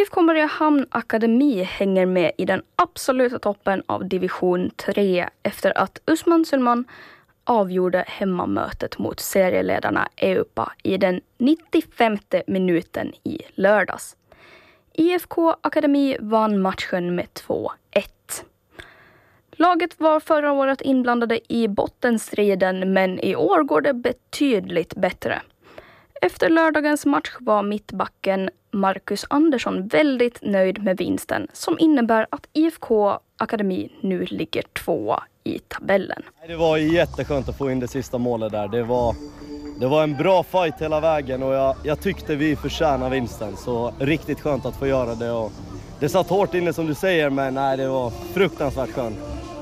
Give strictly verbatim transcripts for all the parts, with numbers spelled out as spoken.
F K Mariehamn Akademi hänger med i den absoluta toppen av division tre efter att Usman Sulman avgjorde hemmamötet mot serieledarna Eupa i den nittiofemte minuten i lördags. I F K Akademi vann matchen med två ett. Laget var förra året inblandade i bottenstriden, men i år går det betydligt bättre. Efter lördagens match var mittbacken Marcus Andersson väldigt nöjd med vinsten, som innebär att I F K Akademi nu ligger tvåa i tabellen. Det var jätteskönt att få in det sista målet där. Det var, det var en bra fight hela vägen och jag, jag tyckte vi förtjänade vinsten. Så riktigt skönt att få göra det. Och det satt hårt inne som du säger, men nej, det var fruktansvärt skönt.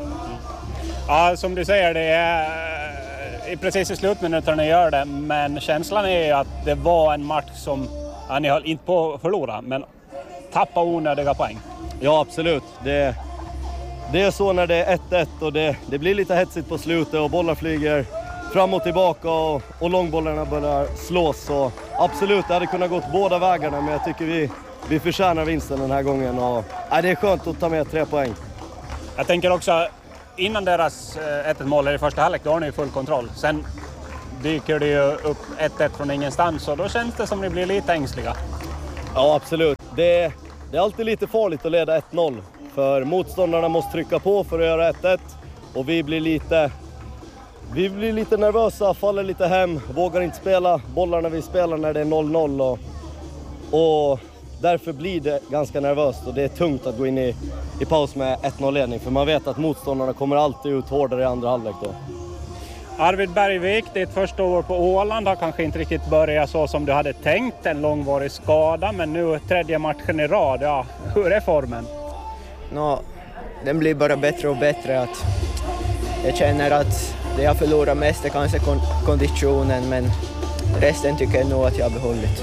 Ja, som du säger, det är i precis i slutminuterna ni gör det. Men känslan är ju att det var en match som, ja, ni höll inte på att förlora, men tappa onödiga poäng. Ja, absolut. Det, det är så när det är ett ett och det, det blir lite hetsigt på slutet och bollar flyger fram och tillbaka och, och långbollarna börjar slås. Så absolut, det hade kunnat gått båda vägarna, men jag tycker vi, vi förtjänar vinsten den här gången. Och, ja, det är skönt att ta med tre poäng. Jag tänker också, innan deras ett ett mål i första halvlek, då har ni full kontroll. Sen dyker det ju upp ett ett från ingenstans och då känns det som ni blir lite ängsliga. Ja, absolut. Det, det är alltid lite farligt att leda ett noll. För motståndarna måste trycka på för att göra ett ett. Och vi blir lite, vi blir lite nervösa, faller lite hem. Vågar inte spela bollarna vi spelar när det är noll noll. Och, och därför blir det ganska nervöst. Och det är tungt att gå in i, i paus med ett noll-ledning. För man vet att motståndarna kommer alltid ut hårdare i andra halvlek då. Arvid Bergvik, ditt första år på Åland har kanske inte riktigt börjat så som du hade tänkt. En långvarig skada, men nu tredje matchen i rad. Ja, hur är formen? No, den blir bara bättre och bättre. Att jag känner att det jag förlorar mest är kanske konditionen, men resten tycker jag nog att jag har behållit.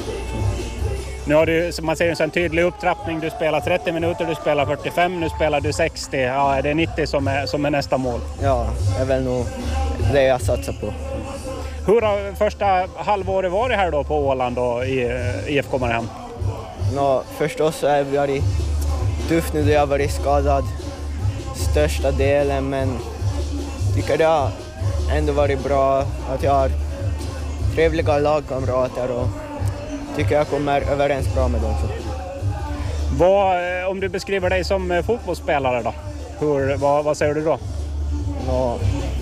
Nu har du, man ser en sån tydlig upptrappning. Du spelar trettio minuter, du spelar fyrtiofem, nu spelar du sextio. Ja, det är nittio som är, som är nästa mål. Ja, det är väl nog det jag satsar på. Hur har första halvåret varit här då på Åland och i, i F K Mariehamn? No, förstås så är vi varit tufft nu då jag har varit skadad största delen, men tycker det har ändå varit bra att jag har trevliga lagkamrater och tycker jag kommer överens bra med dem. Så. Vad, om du beskriver dig som fotbollsspelare då, hur, vad, vad säger du då? No,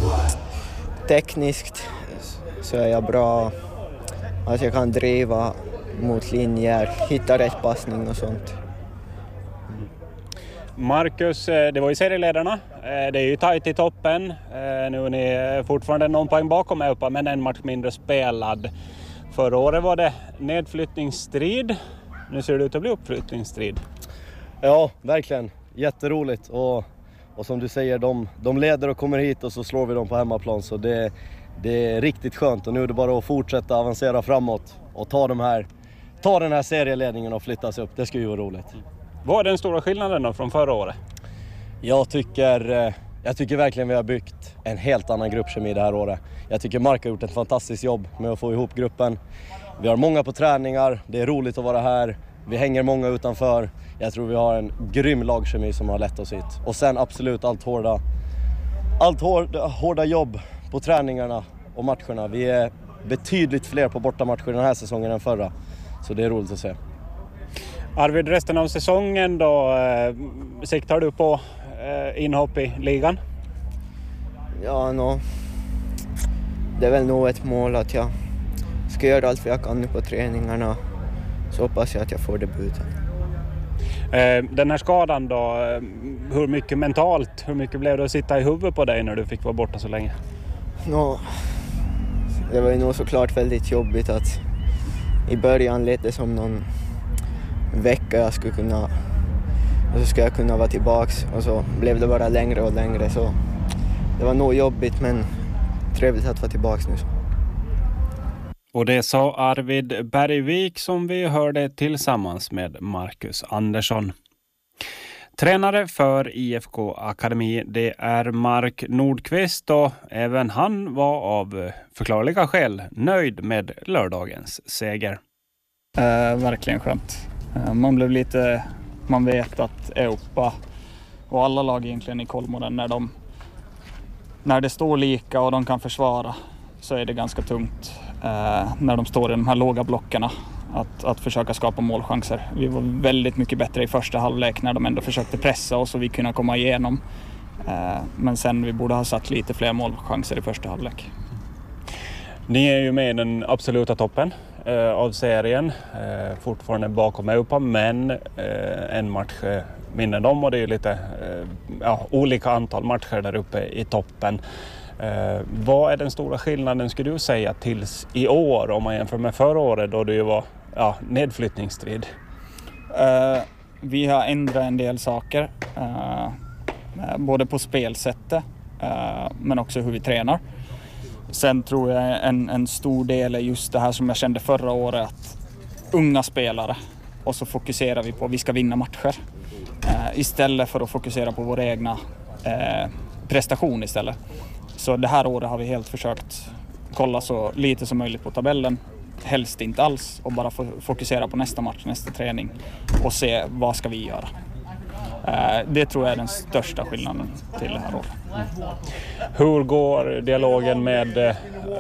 tekniskt så är jag bra, att jag kan driva mot linjer, hitta rätt passning och sånt. Marcus, det var ju serieledarna. Det är ju tajt i toppen. Nu är ni fortfarande någon poäng bakom Eupa, men en match mindre spelad. Förra året var det nedflyttningsstrid. Nu ser det ut att bli uppflyttningsstrid. Ja, verkligen. Jätteroligt. Och, och som du säger, de, de leder och kommer hit och så slår vi dem på hemmaplan. Så det, det är riktigt skönt. Och nu är det bara att fortsätta avancera framåt och ta, de här, ta den här serieledningen och flyttas upp. Det ska ju vara roligt. Vad är den stora skillnaden då från förra året? Jag tycker, jag tycker verkligen vi har byggt en helt annan gruppkemi det här året. Jag tycker Mark har gjort ett fantastiskt jobb med att få ihop gruppen. Vi har många på träningar, det är roligt att vara här. Vi hänger många utanför. Jag tror vi har en grym lagkemi som har lett oss hit. Och sen absolut allt hårda, allt hårda, hårda jobb på träningarna och matcherna. Vi är betydligt fler på bortamatcher den här säsongen än förra. Så det är roligt att se. Arvid, resten av säsongen då, eh, siktar du på eh, inhopp i ligan? Ja, no. Det är väl nog ett mål att jag ska göra allt vad jag kan nu på träningarna. Så hoppas jag att jag får debuten. Eh, den här skadan då, hur mycket mentalt, hur mycket blev det att sitta i huvudet på dig när du fick vara borta så länge? No. Det var ju nog såklart väldigt jobbigt att i början lät det som någon vecka jag skulle kunna, och så ska jag kunna vara tillbaks, och så blev det bara längre och längre, så det var nog jobbigt, men trevligt att vara tillbaks nu. Och det sa Arvid Bergvik som vi hörde tillsammans med Marcus Andersson. Tränare för I F K Akademi, det är Mark Nordqvist, och även han var av förklarliga skäl nöjd med lördagens seger. Uh, verkligen skönt. Man blev lite, man vet att Europa och alla lag egentligen i Kolmården, när de när det står lika och de kan försvara, så är det ganska tungt eh, när de står i de här låga blockarna att, att försöka skapa målchanser. Vi var väldigt mycket bättre i första halvlek när de ändå försökte pressa oss och vi kunde komma igenom. Eh, men sen vi borde ha satt lite fler målchanser i första halvlek. Ni är ju med i den absoluta toppen eh, av serien, eh, fortfarande bakom Europa, men eh, en match eh, mindre än dem, och det är lite eh, ja, olika antal matcher där uppe i toppen. Eh, vad är den stora skillnaden, skulle du säga, tills i år om man jämför med förra året då det ju var ja, nedflyttningsstrid? Eh, vi har ändrat en del saker, eh, både på spelsättet eh, men också hur vi tränar. Sen tror jag en, en stor del är just det här som jag kände förra året, att unga spelare, och så fokuserar vi på att vi ska vinna matcher eh, istället för att fokusera på vår egna eh, prestation istället. Så det här året har vi helt försökt kolla så lite som möjligt på tabellen, helst inte alls, och bara fokusera på nästa match, nästa träning och se vad ska vi göra. Det tror jag är den största skillnaden till det här året. Hur går dialogen med eh,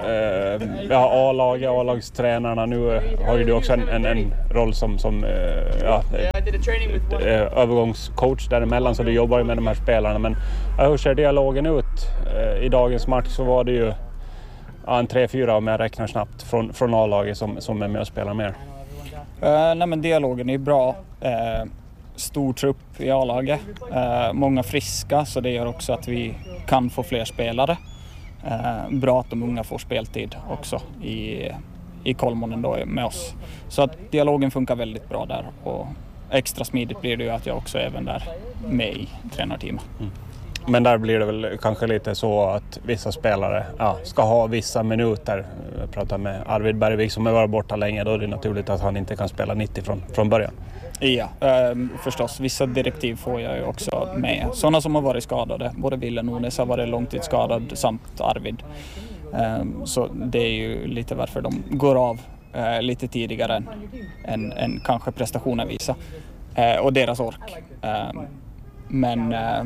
ja, A-laget, A-lagstränarna? Nu har ju du också en, en, en roll som, som eh, ja, övergångscoach däremellan, så du jobbar ju med de här spelarna. Men ja, hur ser dialogen ut? Eh, I dagens match så var det ju ja, en tre fyra om jag räknar snabbt från, från A-laget som, som är med och spelar mer. Uh, nej men dialogen är bra. Uh, stor trupp i A-laget. Uh, många friska, så det gör också att vi kan få fler spelare. Uh, bra att de unga får speltid också i, i Kolmården då med oss. Så att dialogen funkar väldigt bra där, och extra smidigt blir det ju att jag också är även där med i tränarteamet. Mm. Men där blir det väl kanske lite så att vissa spelare ja, ska ha vissa minuter. Jag pratar med Arvid Bergvik som har varit borta länge, då är det naturligt att han inte kan spela nittio från, från början. Ja, eh, förstås. Vissa direktiv får jag ju också med. Sådana som har varit skadade. Både Ville Nunes har varit långtidsskadad samt Arvid. Eh, så det är ju lite varför de går av eh, lite tidigare än, än, än kanske prestationen visar. Eh, och deras ork. Eh, men eh,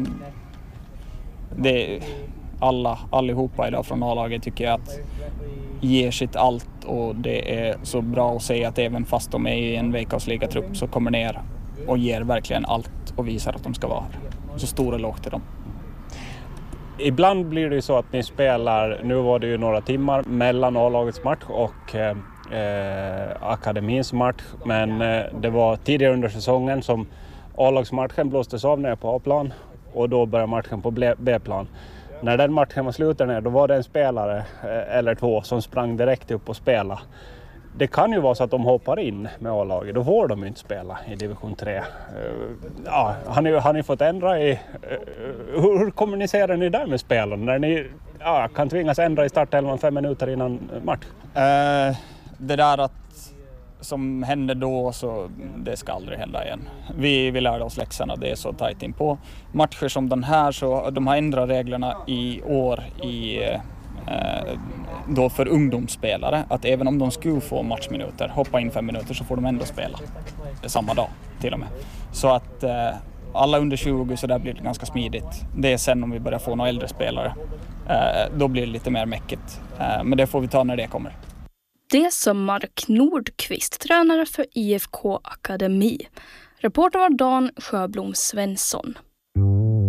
det alla, allihopa idag från A-laget tycker jag att ger sitt allt, och det är så bra att se att även fast de är i en veckosligatrupp så kommer ner och ger verkligen allt och visar att de ska vara här. Så stora låg till dem. Ibland blir det ju så att ni spelar, nu var det ju några timmar mellan A-lagets match och eh, akademins match, men eh, det var tidigare under säsongen som A-lagsmatchen blåstes av ner på A-plan och då började matchen på B-plan. När den matchen var slut där nere, då var det en spelare eh, eller två som sprang direkt upp och spela. Det kan ju vara så att de hoppar in med A-laget, då får de inte spela i division tre. Uh, ja, har, ni, har ni fått ändra i... Uh, hur, hur kommunicerar ni där med spelarna när ni ja, kan tvingas ändra i startelvan fem minuter innan match? Uh, det där att som hände då, så det ska aldrig hända igen. Vi, vi lärde oss läxorna, det är så tajt in på. Matcher som den här, så de har ändrat reglerna i år i... Uh, då för ungdomsspelare, att även om de skulle få matchminuter, hoppa in fem minuter, så får de ändå spela samma dag till och med. Så att eh, alla under tjugo, så där blir det ganska smidigt. Det är sen om vi börjar få några äldre spelare, eh, då blir det lite mer mäckigt. Eh, men det får vi ta när det kommer. Det som Mark Nordqvist, tränare för I F K Akademi. Reporter var Dan Sjöblom Svensson.